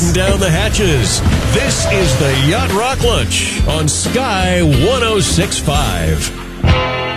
batten down the hatches. This is the Yacht Rock Lunch on Sky 106.5.